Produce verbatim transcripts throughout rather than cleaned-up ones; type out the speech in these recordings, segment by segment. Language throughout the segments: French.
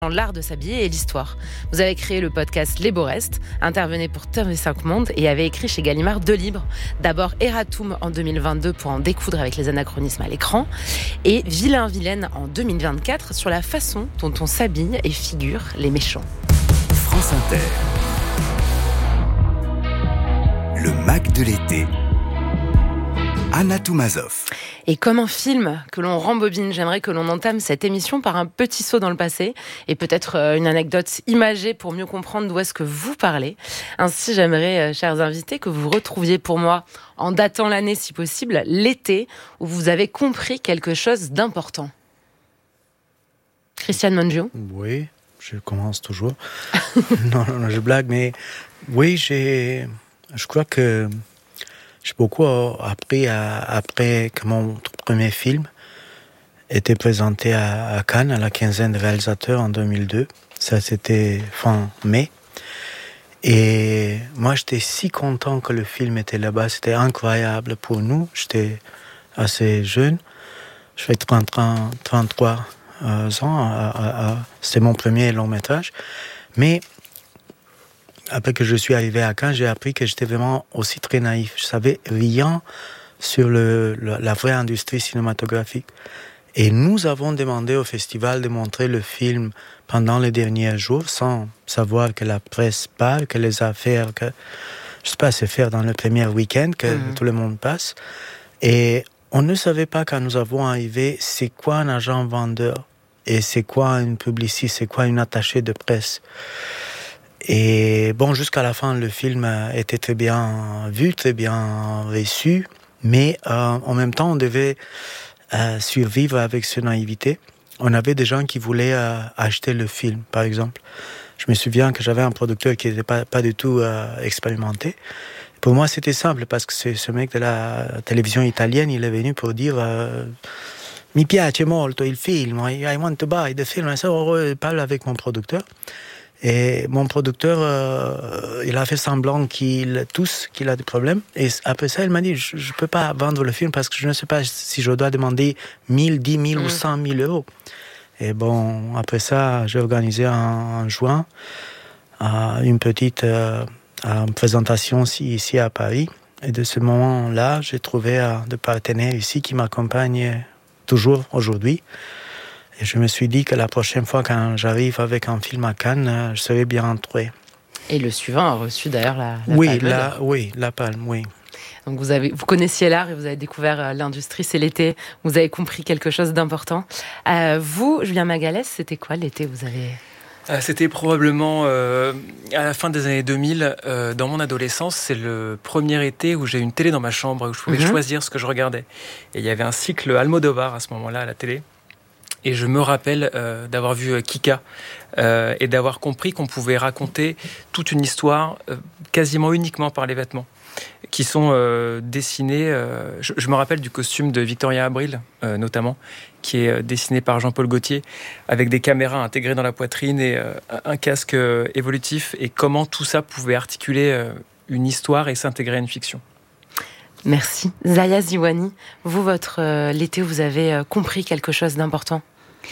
l'art de s'habiller et l'histoire. Vous avez créé le podcast Les Beaux Restes, intervenez pour T V cinq Monde et avez écrit chez Gallimard deux livres. D'abord Eratum en deux mille vingt-deux pour en découdre avec les anachronismes à l'écran et Vilain Vilaine en deux mille vingt-quatre sur la façon dont on s'habille et figure les méchants. France Inter. Le Mac de l'été. Anna Toumazov. Et comme un film que l'on rembobine, j'aimerais que l'on entame cette émission par un petit saut dans le passé et peut-être une anecdote imagée pour mieux comprendre d'où est-ce que vous parlez. Ainsi, j'aimerais, chers invités, que vous retrouviez pour moi, en datant l'année si possible, l'été où vous avez compris quelque chose d'important. Christiane Mongeau. Oui, je commence toujours. non, non, non, je blague, mais oui, j'ai, je crois que j'ai beaucoup appris à, après que mon premier film était présenté à, à Cannes, à la quinzaine de réalisateurs en deux mille deux. Ça, c'était fin mai. Et moi, j'étais si content que le film était là-bas. C'était incroyable pour nous. J'étais assez jeune. Je fais trente-trois euh, ans. Euh, euh, c'était mon premier long métrage. Mais après que je suis arrivé à Cannes, j'ai appris que j'étais vraiment aussi très naïf. Je savais rien sur le, le, la vraie industrie cinématographique. Et nous avons demandé au festival de montrer le film pendant les derniers jours, sans savoir que la presse parle, que les affaires, que je sais pas, c'est faire dans le premier week-end, que mmh. tout le monde passe. Et on ne savait pas quand nous avons arrivé, c'est quoi un agent vendeur et c'est quoi une publiciste, c'est quoi une attachée de presse. Et bon, jusqu'à la fin, le film était très bien vu, très bien reçu, mais euh, en même temps, on devait euh, survivre avec cette naïveté. On avait des gens qui voulaient euh, acheter le film, par exemple. Je me souviens que j'avais un producteur qui n'était pas, pas du tout euh, expérimenté. Pour moi, c'était simple, parce que c'est, ce mec de la télévision italienne, il est venu pour dire euh, « Mi piace molto il film, I want to buy the film ». Je parle avec mon producteur. Et mon producteur, euh, il a fait semblant qu'il tous qu'il a des problèmes. Et après ça, il m'a dit, je ne peux pas vendre le film parce que je ne sais pas si je dois demander mille, dix mille mmh. ou cent mille euros. Et bon, après ça, j'ai organisé en, en juin euh, une petite euh, une présentation ici, ici à Paris. Et de ce moment-là, j'ai trouvé euh, des partenaires ici qui m'accompagnent toujours aujourd'hui. Et je me suis dit que la prochaine fois, quand j'arrive avec un film à Cannes, je serai bien entouré. Et le suivant a reçu d'ailleurs la, la oui, palme. La, oui, la palme, oui. Donc vous, avez, vous connaissiez l'art et vous avez découvert l'industrie, c'est l'été. Vous avez compris quelque chose d'important. Euh, vous, Julien Magalès, c'était quoi l'été vous avez... C'était probablement euh, à la fin des années deux mille, euh, dans mon adolescence, c'est le premier été où j'ai une télé dans ma chambre, où je pouvais mmh. choisir ce que je regardais. Et il y avait un cycle Almodovar à ce moment-là à la télé. Et je me rappelle euh, d'avoir vu euh, Kika euh, et d'avoir compris qu'on pouvait raconter toute une histoire euh, quasiment uniquement par les vêtements qui sont euh, dessinés. Euh, je, je me rappelle du costume de Victoria Abril, euh, notamment, qui est euh, dessiné par Jean-Paul Gaultier, avec des caméras intégrées dans la poitrine et euh, un casque euh, évolutif, et comment tout ça pouvait articuler euh, une histoire et s'intégrer à une fiction. Merci. Zaya Ziwani, vous, votre, euh, l'été, vous avez euh, compris quelque chose d'important ?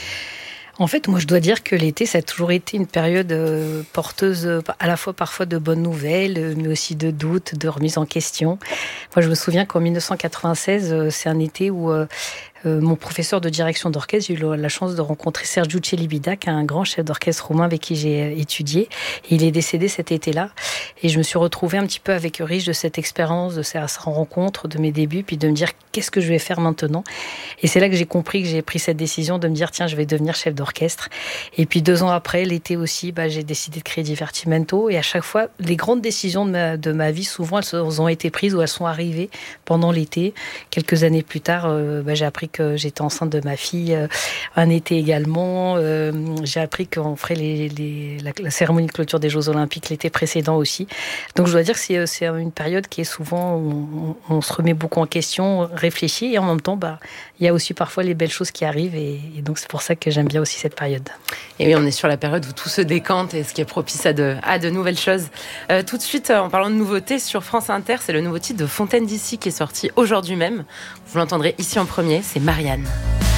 En fait, moi, je dois dire que l'été, ça a toujours été une période euh, porteuse euh, à la fois parfois de bonnes nouvelles, euh, mais aussi de doutes, de remise en question. Moi, je me souviens qu'en dix-neuf cent quatre-vingt-seize, euh, c'est un été où euh, euh, mon professeur de direction d'orchestre, j'ai eu la chance de rencontrer Sergiu Celibidache, qui est un grand chef d'orchestre roumain avec qui j'ai étudié. Et il est décédé cet été-là. Et je me suis retrouvée un petit peu avec riche de cette expérience, de cette rencontre, de mes débuts, puis de me dire qu'est-ce que je vais faire maintenant. Et c'est là que j'ai compris que j'ai pris cette décision de me dire tiens, je vais devenir chef d'orchestre. Et puis deux ans après, l'été aussi, bah, j'ai décidé de créer Divertimento. Et à chaque fois, les grandes décisions de ma, de ma vie, souvent, elles ont été prises ou elles sont arrivées pendant l'été. Quelques années plus tard, euh, bah, j'ai appris que j'étais enceinte de ma fille euh, un été également. Euh, j'ai appris qu'on ferait les, les, la, la cérémonie de clôture des Jeux Olympiques l'été précédent aussi. Donc je dois dire que c'est, c'est une période qui est souvent où on, on se remet beaucoup en question, réfléchit, et en même temps, bah, il y a aussi parfois les belles choses qui arrivent, et, et donc c'est pour ça que j'aime bien aussi cette période. Et oui, on est sur la période où tout se décante et ce qui est propice à de, à de nouvelles choses. Euh, tout de suite, en parlant de nouveautés, sur France Inter, c'est le nouveau titre de Fontaine d'ici qui est sorti aujourd'hui même. Vous l'entendrez ici en premier, c'est Marianne.